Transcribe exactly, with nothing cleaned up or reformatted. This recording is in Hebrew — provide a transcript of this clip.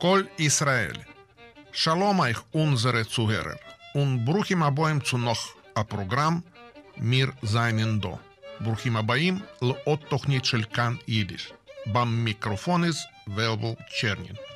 כל ישראל. שלום אייך unsere Zuhörer und ברוכים הבאים zu noch הפרוגרם מיר זיינן דו. ברוכים הבאים לעוד תוכנית של כאן יידיש. במיקרופוניס ולבו צ'רנין.